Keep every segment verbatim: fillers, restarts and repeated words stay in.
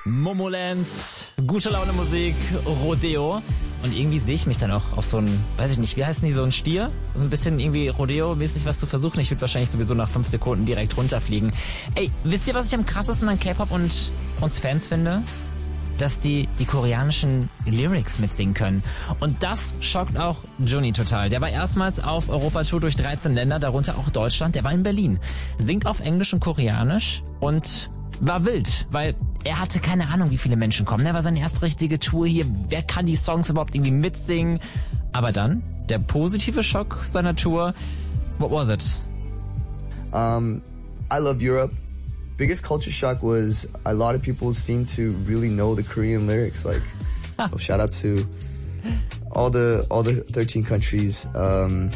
Momoland, gute Laune Musik, Rodeo. Und irgendwie sehe ich mich dann auch auf so ein, weiß ich nicht, wie heißen die, so ein Stier? So ein bisschen irgendwie Rodeo-mäßig was zu versuchen. Ich würde wahrscheinlich sowieso nach fünf Sekunden direkt runterfliegen. Ey, wisst ihr, was ich am krassesten an K-Pop und uns Fans finde? Dass die die koreanischen Lyrics mitsingen können. Und das schockt auch Johnny total. Der war erstmals auf Europatour durch dreizehn Länder, darunter auch Deutschland. Der war in Berlin. Singt auf Englisch und Koreanisch und war wild, weil er hatte keine Ahnung, wie viele Menschen kommen. Er war seine erste richtige Tour hier. Wer kann die Songs überhaupt irgendwie mitsingen? Aber dann, der positive Schock seiner Tour. What was it? Um, I love Europe. Biggest culture shock was a lot of people seem to really know the Korean lyrics. Like, so shout out to all the all the thirteen countries, um,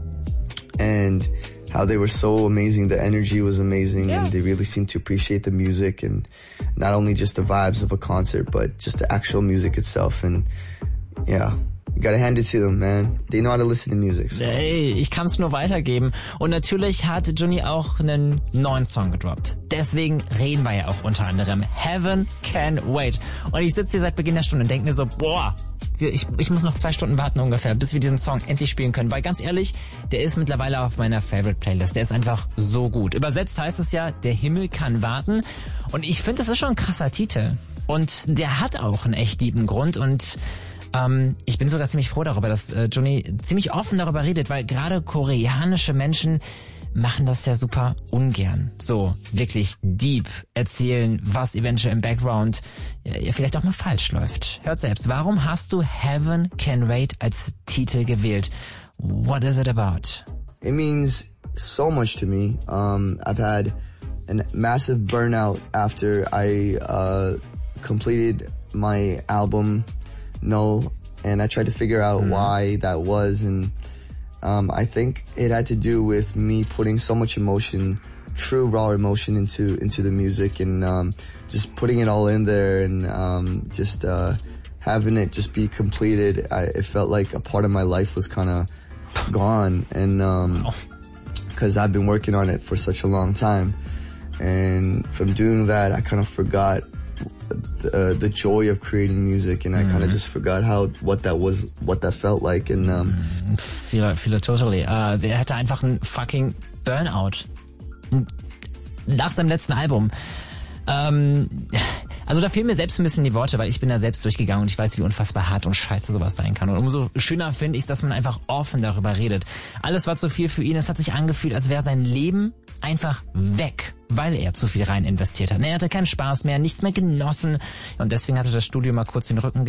and how they were so amazing. The energy was amazing, yeah. And they really seemed to appreciate the music, and not only just the vibes of a concert, but just the actual music itself. And yeah. You gotta hand it to them, man. They know how to listen to music. So. Hey, ich kann's nur weitergeben. Und natürlich hat Johnny auch einen neuen Song gedroppt. Deswegen reden wir ja auch unter anderem. Heaven Can Wait. Und ich sitze hier seit Beginn der Stunde und denke mir so, boah, ich, ich muss noch zwei Stunden warten ungefähr, bis wir diesen Song endlich spielen können. Weil ganz ehrlich, der ist mittlerweile auf meiner Favorite Playlist. Der ist einfach so gut. Übersetzt heißt es ja, der Himmel kann warten. Und ich finde, das ist schon ein krasser Titel. Und der hat auch einen echt tiefen Grund. Und Ähm, ich bin sogar ziemlich froh darüber, dass äh, Johnny ziemlich offen darüber redet, weil gerade koreanische Menschen machen das ja super ungern. So wirklich deep erzählen, was eventuell im Background ja, vielleicht auch mal falsch läuft. Hört selbst, warum hast du Heaven Can Wait als Titel gewählt? What is it about? It means so much to me. Um, I've had a massive burnout after I uh, completed my album No, and I tried to figure out mm. why that was, and um, I think it had to do with me putting so much emotion, true raw emotion into into the music, and um, just putting it all in there, and um, just uh, having it just be completed. I, it felt like a part of my life was kind of gone, and um, because I've been working on it for such a long time, and from doing that, I kind of forgot The, uh, the joy of creating music, and I kind of just forgot how what that was, what that felt like, and um, feel, feel it totally. Uh, er hatte einfach einen fucking Burnout nach seinem letzten Album. Ähm, also da fehlen mir selbst ein bisschen die Worte, weil ich bin da selbst durchgegangen und ich weiß, wie unfassbar hart und scheiße sowas sein kann. Und umso schöner finde ich es, dass man einfach offen darüber redet. Alles war zu viel für ihn. Es hat sich angefühlt, als wäre sein Leben einfach weg, weil er zu viel rein investiert hat. Er hatte keinen Spaß mehr, nichts mehr genossen und deswegen hatte das Studio mal kurz den Rücken